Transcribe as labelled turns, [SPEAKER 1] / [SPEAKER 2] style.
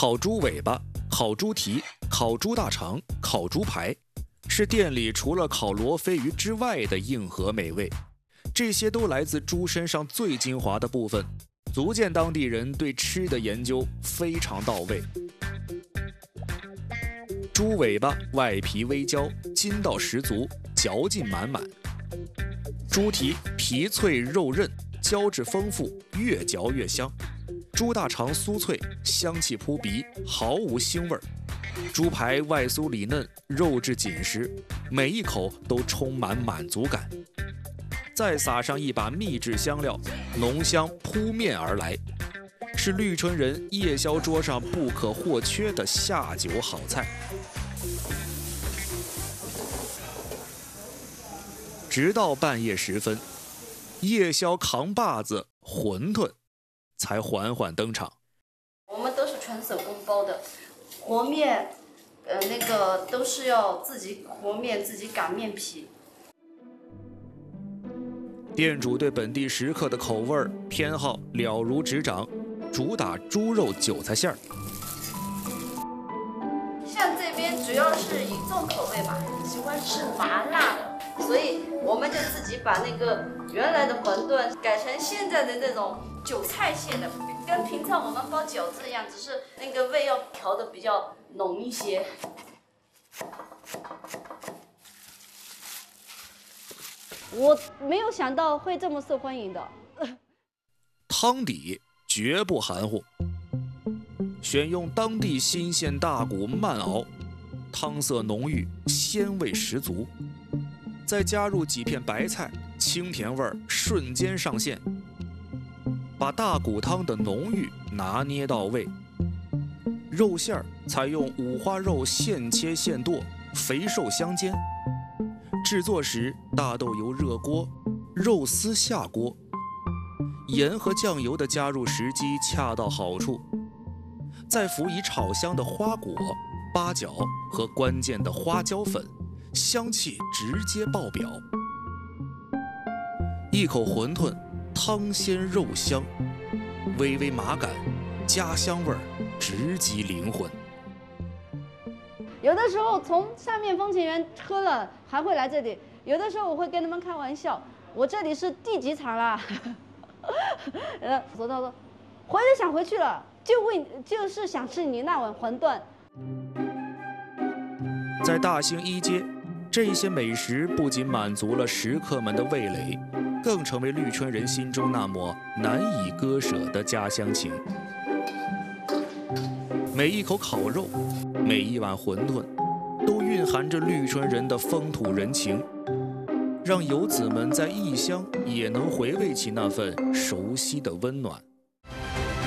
[SPEAKER 1] 烤猪尾巴、烤猪蹄、烤猪大肠、烤猪排，是店里除了烤罗非鱼之外的硬核美味。这些都来自猪身上最精华的部分，足见当地人对吃的研究非常到位。猪尾巴外皮微焦，筋道十足，嚼劲满满；猪蹄皮脆肉韧，胶质丰富，越嚼越香；猪大肠酥脆，香气扑鼻，毫无腥味儿；猪排外酥里嫩，肉质紧实，每一口都充满满足感。再撒上一把秘制香料，浓香扑面而来，是绿春人夜宵桌上不可或缺的下酒好菜。直到半夜时分，夜宵扛把子馄饨才缓缓登场。
[SPEAKER 2] 我们都是纯手工包的，和面，那个都是要自己和面，自己擀面皮。
[SPEAKER 1] 店主对本地食客的口味偏好了如指掌，主打猪肉韭菜馅儿。
[SPEAKER 2] 像这边主要是以重口味嘛，喜欢吃麻辣的，所以我们就自己把那个原来的馄饨改成现在的那种韭菜馅的，跟平常我们包饺子一样，只是那个味要调的比较浓一些。我没有想到会这么受欢迎的。
[SPEAKER 1] 汤底绝不含糊，选用当地新鲜大骨慢熬，汤色浓郁，鲜味十足。再加入几片白菜，清甜味瞬间上线，把大骨汤的浓郁拿捏到位。肉馅儿采用五花肉现切现剁，肥瘦相间。制作时，大豆油热锅，肉丝下锅，盐和酱油的加入时机恰到好处，再辅以炒香的花果、八角和关键的花椒粉，香气直接爆表。一口馄饨，汤鲜肉香，微微麻感，家乡味儿直击灵魂。
[SPEAKER 2] 有的时候从上面风情园喝了还会来这里，有的时候我会跟他们开玩笑，我这里是第几场啦？说到说，回来想回去了，就是想吃你那碗馄饨。
[SPEAKER 1] 在大兴一街，这些美食不仅满足了食客们的味蕾，更成为绿春人心中那抹难以割舍的家乡情。每一口烤肉，每一碗馄饨，都蕴含着绿春人的风土人情，让游子们在异乡也能回味起那份熟悉的温暖。